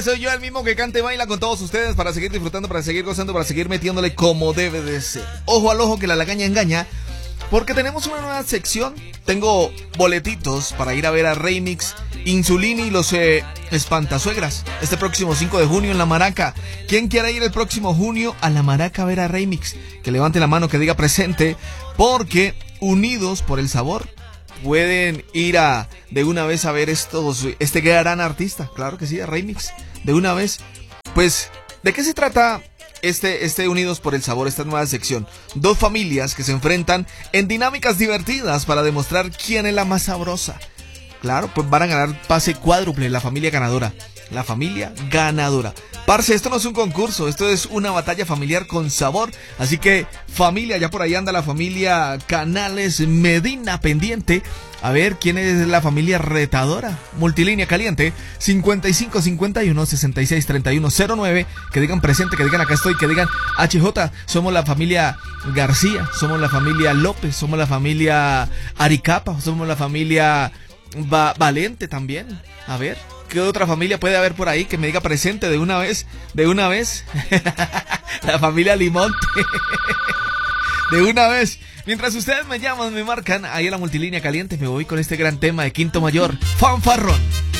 Soy yo el mismo que canta y baila con todos ustedes para seguir disfrutando, para seguir gozando, para seguir metiéndole como debe de ser. Ojo al ojo que la lagaña engaña, porque tenemos una nueva sección. Tengo boletitos para ir a ver a Remix, Insulini y los Espantasuegras este próximo 5 de junio en La Maraca. ¿Quién quiere ir el próximo junio a La Maraca a ver a Remix? Que levante la mano, que diga presente, porque unidos por el sabor pueden ir de una vez a ver este gran artista. Claro que sí, a Remix. De una vez. Pues, ¿de qué se trata este Unidos por el Sabor, esta nueva sección? Dos familias que se enfrentan en dinámicas divertidas para demostrar quién es la más sabrosa. Claro, pues van a ganar pase cuádruple, la familia ganadora. La familia ganadora. Parce, esto no es un concurso, esto es una batalla familiar con sabor. Así que, familia, ya por ahí anda la familia Canales Medina pendiente. A ver, ¿quién es la familia retadora? Multilínea caliente, 55 51 66 31 09. Que digan presente, que digan acá estoy, que digan HJ. Somos la familia García, somos la familia López, somos la familia Aricapa, somos la familia Valente también. A ver, ¿qué otra familia puede haber por ahí que me diga presente de una vez? De una vez. La familia Limonte. De una vez. Mientras ustedes me llaman, me marcan ahí en la multilínea caliente, me voy con este gran tema de Quinto Mayor, Fanfarrón.